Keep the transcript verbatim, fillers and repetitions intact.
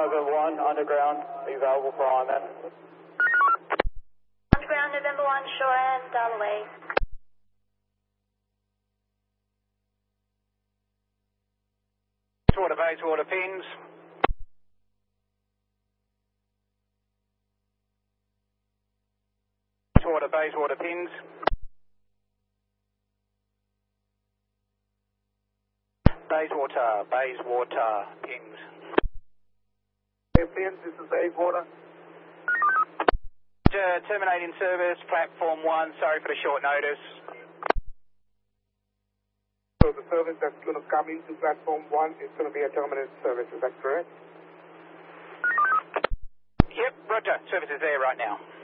November one, underground, are you available for I M S? Underground, November one, shore end, dial away. Bayswater, Bayswater pins. Bayswater, Bayswater pins. Bayswater, Bayswater pins. Pins, this is Bayswater. Uh, terminating service, platform one, sorry for the short notice. So the service that's going to come into platform one is going to be a terminated service, is that correct? Yep, roger, service is there right now.